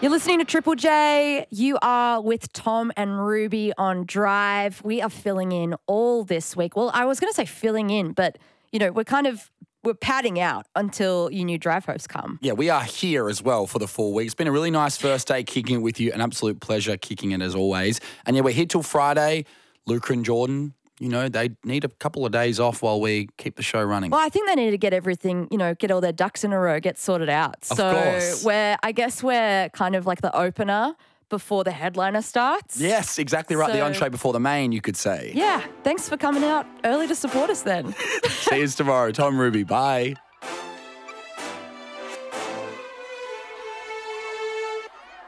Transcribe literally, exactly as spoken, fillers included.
You're listening to Triple J. You are with Tom and Ruby on Drive. We are filling in all this week. Well, I was going to say filling in, but, you know, we're kind of, we're padding out until you new drive hosts come. Yeah, we are here as well for the full week. It's been a really nice first day kicking it with you. An absolute pleasure kicking it as always. And yeah, we're here till Friday. Luca and Jordan, you know, they need a couple of days off while we keep the show running. Well, I think they need to get everything, you know, get all their ducks in a row, get sorted out. Of so course. we're, I guess we're kind of like the opener before the headliner starts. Yes, exactly right. So, the entree before the main, you could say. Yeah. Thanks for coming out early to support us then. See you tomorrow. Tom, Ruby, bye.